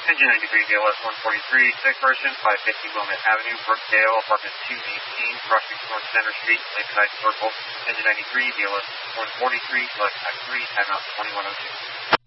Engine 93, BLS 143, sick person, 550 Wilmette Avenue, Brookdale, apartment 218, crossing North Center Street, Lakeside Circle. Engine 93, BLS 143, select type 3, timeout 2102.